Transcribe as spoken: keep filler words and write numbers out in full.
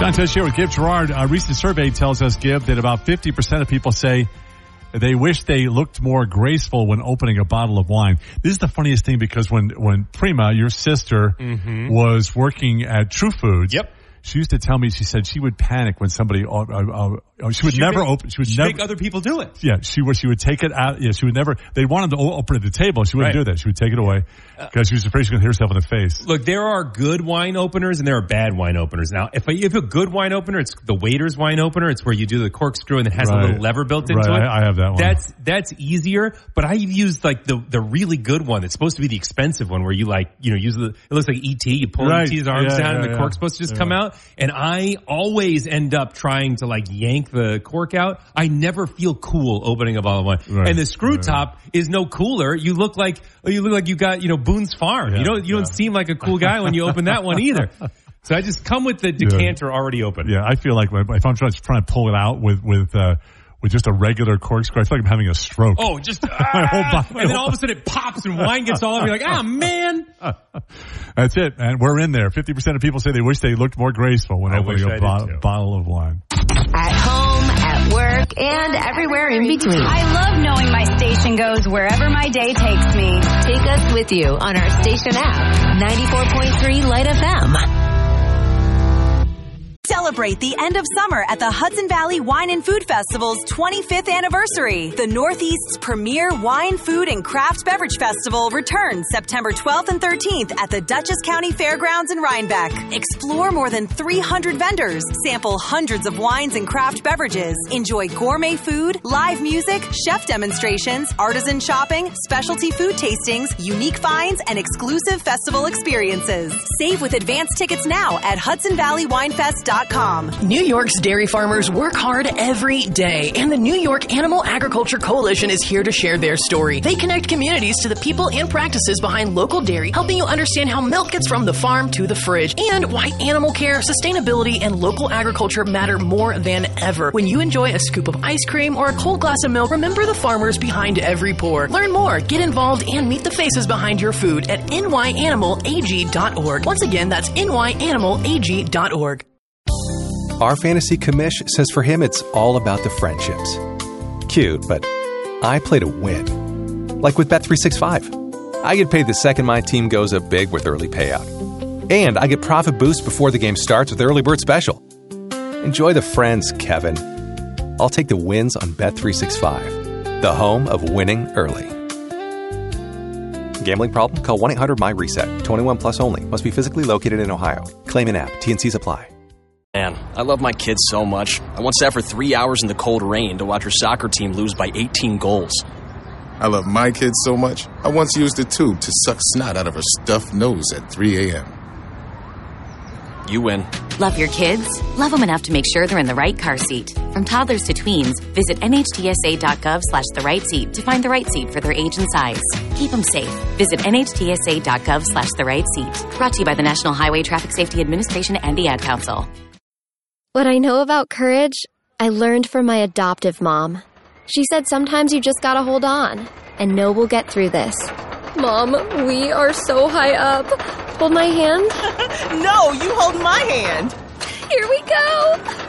John Tesh here with Gib Gerard. A recent survey tells us, Gib, that about fifty percent of people say they wish they looked more graceful when opening a bottle of wine. This is the funniest thing because when, when Prima, your sister, mm-hmm. was working at True Foods, yep. she used to tell me, she said she would panic when somebody, uh, uh, uh, she would she never make, open, she would she never. make other people do it. Yeah, she would, she would take it out, yeah, she would never, they wanted to open at the table, she wouldn't right. do that. She would take it away because she was afraid she was going to hit herself in the face. Look, there are good wine openers and there are bad wine openers. Now, if, I, if a good wine opener, it's the waiter's wine opener, it's where you do the corkscrew and it has right. a little lever built into right. it. I, I have that one. That's, that's easier, but I've used like the, the really good one. It's supposed to be the expensive one where you like, you know, use the, it looks like E T, you pull right. E T's arms yeah, down yeah, and the yeah. cork's supposed to just yeah. come out. And I always end up trying to like yank the cork out. I never feel cool opening a bottle of wine. Right. And the screw right. top is no cooler. You look like, you look like you got, you know, Boone's Farm. Yeah. You don't, you don't yeah. seem like a cool guy when you open that one either. So I just come with the decanter yeah. already open. Yeah, I feel like if I'm trying, trying to pull it out with, with, uh, with just a regular corkscrew, I feel like I'm having a stroke. Oh, just, ah, whole body, and then all of a sudden it pops and wine gets all over you like, ah, man. That's it, man. We're in there. fifty percent of people say they wish they looked more graceful when I opening a bo- bottle of wine. At home, at work, and everywhere in between. I love knowing my station goes wherever my day takes me. Take us with you on our station app, ninety-four point three Light F M. Celebrate the end of summer at the Hudson Valley Wine and Food Festival's twenty-fifth anniversary. The Northeast's premier wine, food, and craft beverage festival returns September twelfth and thirteenth at the Dutchess County Fairgrounds in Rhinebeck. Explore more than three hundred vendors, sample hundreds of wines and craft beverages, enjoy gourmet food, live music, chef demonstrations, artisan shopping, specialty food tastings, unique finds, and exclusive festival experiences. Save with advance tickets now at hudson valley wine fest dot com. New York's dairy farmers work hard every day, and the New York Animal Agriculture Coalition is here to share their story. They connect communities to the people and practices behind local dairy, helping you understand how milk gets from the farm to the fridge, and why animal care, sustainability, and local agriculture matter more than ever. When you enjoy a scoop of ice cream or a cold glass of milk, remember the farmers behind every pour. Learn more, get involved, and meet the faces behind your food at N Y animal A G dot org. Once again, that's N Y animal A G dot org. Our fantasy commish says for him it's all about the friendships. Cute, but I play to win. Like with Bet three sixty-five. I get paid the second my team goes up big with early payout. And I get profit boost before the game starts with Early Bird Special. Enjoy the friends, Kevin. I'll take the wins on Bet three sixty-five, the home of winning early. Gambling problem? Call one eight hundred M Y reset. twenty-one plus only. Must be physically located in Ohio. Claim in app. T and C's apply. Man, I love my kids so much. I once sat for three hours in the cold rain to watch her soccer team lose by eighteen goals. I love my kids so much, I once used a tube to suck snot out of her stuffed nose at three a.m. You win. Love your kids? Love them enough to make sure they're in the right car seat. From toddlers to tweens, visit N H T S A dot gov slash the right seat to find the right seat for their age and size. Keep them safe. Visit N H T S A dot gov slash the right seat. Brought to you by the National Highway Traffic Safety Administration and the Ad Council. What I know about courage, I learned from my adoptive mom. She said sometimes you just gotta hold on and know we'll get through this. Mom, we are so high up. Hold my hand. No, you hold my hand. Here we go.